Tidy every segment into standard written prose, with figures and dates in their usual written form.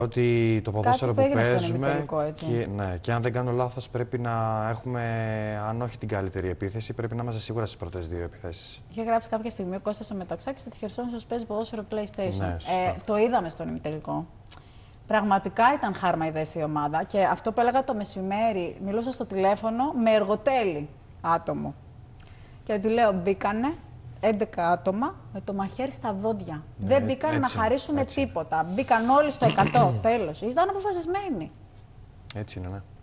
Ότι το ποδόσφαιρο που παίζουμε και αν δεν κάνω λάθος πρέπει να έχουμε, αν όχι την καλύτερη επίθεση, πρέπει να είμαστε σίγουρα στις πρώτες δύο επιθέσεις. Είχε γράψει κάποια στιγμή ο Κώστας ο Μεταξάκης ότι Χερσόνησος παίζει ποδόσφαιρο PlayStation. Ναι, το είδαμε στον ημιτελικό. Πραγματικά ήταν χάρμα η δέση η ομάδα και αυτό που έλεγα το μεσημέρι, μιλούσα στο τηλέφωνο με εργοτέλη άτομο. Και του λέω μπήκανε 11 άτομα με το μαχαίρι στα δόντια. Δεν μπήκαν να χαρίσουν τίποτα. Μπήκαν όλοι στο 100. Τέλος. Ήταν αποφασισμένοι. Έτσι είναι, ναι.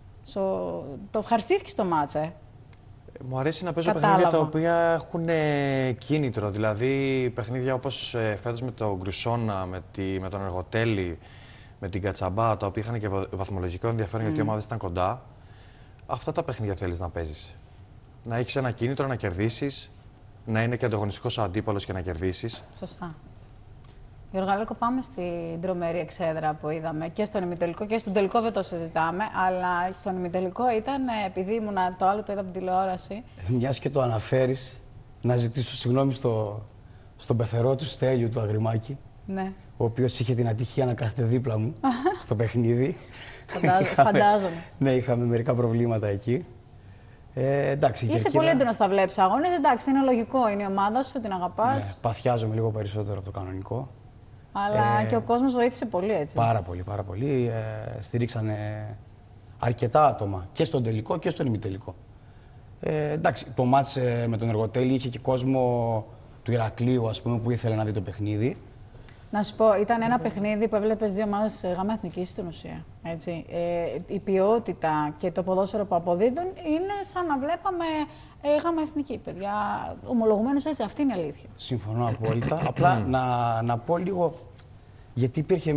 Το ευχαριστήθηκε στο μάτσε. Μου αρέσει να παίζω παιχνίδια τα οποία έχουν κίνητρο. Δηλαδή παιχνίδια όπως φέτος με το Γκρουσόνα, με τον Εργοτέλη, με την Κατσαμπά, τα οποία είχαν και βαθμολογικό ενδιαφέρον γιατί οι ομάδες ήταν κοντά. Αυτά τα παιχνίδια θέλεις να παίζεις. Να έχεις ένα κίνητρο, να κερδίσεις. Να είναι και ανταγωνιστικός ο αντίπαλος και να κερδίσεις. Σωστά. Γιώργο Αλέκο, πάμε στην τρομερή εξέδρα που είδαμε και στον ημιτελικό και στον τελικό δεν το συζητάμε. Αλλά στον ημιτελικό ήταν, επειδή ήμουν το άλλο το είδα από την τηλεόραση. Μιας και το αναφέρεις, να ζητήσω συγγνώμη στον πεθερό του Στέλιου του Αγριμάκη. Ναι. Ο οποίος είχε την ατυχία να κάθεται δίπλα μου στο παιχνίδι. Φαντάζομαι. Ναι, είχαμε μερικά προβλήματα εκεί. Εντάξει, είσαι πολύ έντονο στα βλέπεις αγώνες, εντάξει, είναι λογικό, είναι η ομάδα σου, την αγαπάς. Ναι, παθιάζομαι λίγο περισσότερο από το κανονικό. Αλλά και ο κόσμος βοήθησε πολύ, έτσι. Πάρα πολύ, πάρα πολύ. Στηρίξανε αρκετά άτομα και στον τελικό και στον ημιτελικό. Εντάξει, το μάτς με τον Εργοτέλη είχε και κόσμο του Ηρακλείου, ας πούμε, που ήθελε να δει το παιχνίδι. Να σου πω, ήταν ένα παιχνίδι που έβλεπες δύο ομάδες γάμα εθνικής στην ουσία. Έτσι. Η ποιότητα και το ποδόσφαιρο που αποδίδουν είναι σαν να βλέπαμε γάμα εθνική, παιδιά. Ομολογουμένως έτσι, αυτή είναι η αλήθεια. Συμφωνώ απόλυτα. Απλά να πω λίγο, γιατί υπήρχε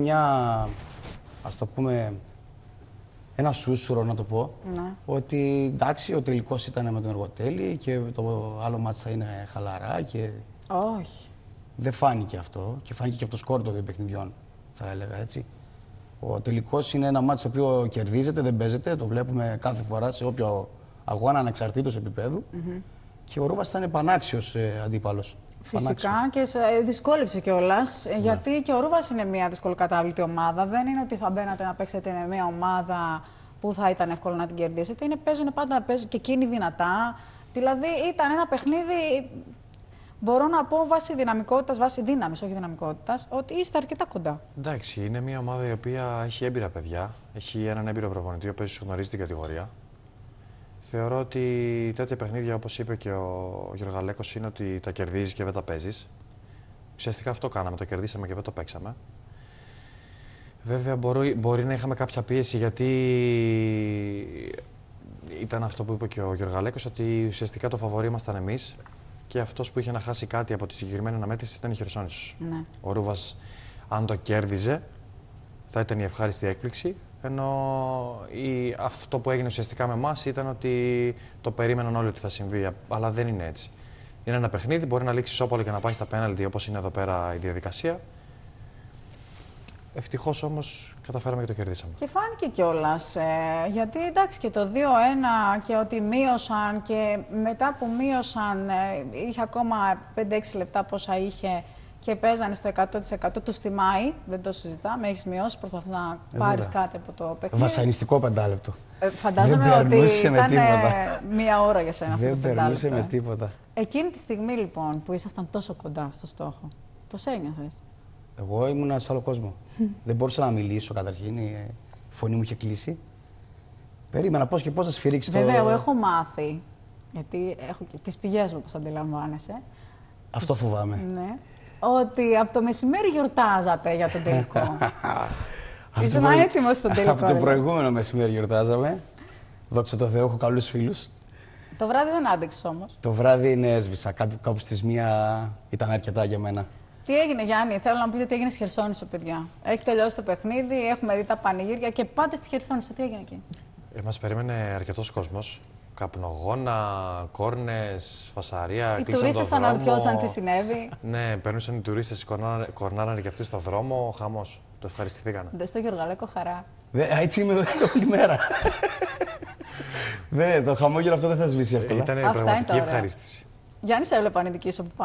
ας το πούμε, ένα σούσουρο να το πω, ότι εντάξει, ο τελικός ήταν με τον Εργοτέλη και το άλλο μάτς θα είναι χαλαρά και... Όχι. Δεν φάνηκε αυτό και φάνηκε και από το σκόρ των δύο παιχνιδιών, θα έλεγα έτσι. Ο τελικός είναι ένα μάτς το οποίο κερδίζεται, δεν παίζεται, το βλέπουμε κάθε φορά σε όποιο αγώνα ανεξαρτήτως επίπεδου. Και ο Ρούβας ήταν πανάξιος αντίπαλος. Φυσικά και δυσκόλεψε κιόλας, γιατί και ο Ρούβας είναι μια δυσκολοκατάβλητη ομάδα. Δεν είναι ότι θα μπαίνατε να παίξετε με μια ομάδα που θα ήταν εύκολο να την κερδίσετε. Παίζουν πάντα και εκείνοι δυνατά. Δηλαδή ήταν ένα παιχνίδι. Μπορώ να πω βάσει δυναμικότητας, βάσει δύναμης, όχι δυναμικότητας, ότι είστε αρκετά κοντά. Εντάξει, είναι μια ομάδα η οποία έχει έμπειρα παιδιά. Έχει έναν έμπειρο προπονητή, ο οποίος γνωρίζει την κατηγορία. Θεωρώ ότι τέτοια παιχνίδια, όπως είπε και ο Γιώργο Αλέκος, είναι ότι τα κερδίζεις και δεν τα παίζεις. Ουσιαστικά αυτό κάναμε, το κερδίσαμε και δεν το παίξαμε. Βέβαια, μπορεί να είχαμε κάποια πίεση, γιατί ήταν αυτό που είπε και ο Γιώργο Αλέκος, ότι ουσιαστικά το φαβορί ήμασταν εμείς. Και αυτός που είχε να χάσει κάτι από τη συγκεκριμένη αναμέτρηση ήταν η Χερσόνησος. Ναι. Ο Ρούβας, αν το κέρδιζε, θα ήταν η ευχάριστη έκπληξη. Ενώ αυτό που έγινε ουσιαστικά με εμάς ήταν ότι το περίμεναν όλοι ότι θα συμβεί. Αλλά δεν είναι έτσι. Είναι ένα παιχνίδι, μπορεί να λήξει ισόπαλο και να πάει στα πέναλτι, όπως είναι εδώ πέρα η διαδικασία. Ευτυχώς όμως καταφέραμε και το κερδίσαμε. Και φάνηκε κιόλας, γιατί εντάξει και το 2-1 και ότι μείωσαν και μετά που μείωσαν είχε ακόμα 5-6 λεπτά πόσα είχε και παίζανε στο 100% τους τιμάει, δεν το συζητάμε, έχεις μειώσει, προσπαθείς να πάρεις κάτι από το παιχνίδι. Βασανιστικό 5 λεπτό. Φαντάζομαι ότι ήταν μία ώρα για σένα αυτό το 5 λεπτό. Δεν περνούσε με τίποτα. Εκείνη τη στιγμή λοιπόν που ήσασταν τόσο κοντά στο στόχο, πώς ένιωθες? Εγώ ήμουν σε άλλο κόσμο. Δεν μπορούσα να μιλήσω καταρχήν, η φωνή μου είχε κλείσει. Περίμενα πώς και πώς θα σφυρίξει το... Βέβαια, εγώ έχω μάθει, γιατί έχω και τις πηγές μου, όπως αντιλαμβάνεσαι. Αυτό φοβάμαι. Ναι. Ότι από το μεσημέρι γιορτάζατε για τον τελικό. Ήσουν έτοιμος στον τελικό. Από το προηγούμενο μεσημέρι γιορτάζαμε. Δόξα τω Θεώ, έχω καλούς φίλους. Το βράδυ δεν άντεξες όμως. Το βράδυ είναι έσβησα. Κάπου στις 1 ήταν αρκετά για μένα. Τι έγινε, Γιάννη, θέλω να μου πείτε τι έγινε στη Χερσόνησο, παιδιά. Έχει τελειώσει το παιχνίδι, έχουμε δει τα πανηγύρια και πάτε στη Χερσόνησο. Τι έγινε εκεί? Μας περίμενε αρκετός κόσμος. Καπνογόνα, κόρνες, φασαρία. Οι τουρίστες αναρωτιόντουσαν τι συνέβη. Ναι, περνούσαν οι τουρίστες, κορνάρανε και αυτοί στο δρόμο. Χαμός. Το ευχαριστηθήκανε. Δεν στο Γιώργο Αλέκο χαρά. Έτσι είμαι όλη μέρα. Το χαμόγελο αυτό δεν θα σβήσει εύκολα. Ήταν πραγματική ευχαρίστηση. Γιάννη, σε έβλεπα ανειδικήσω από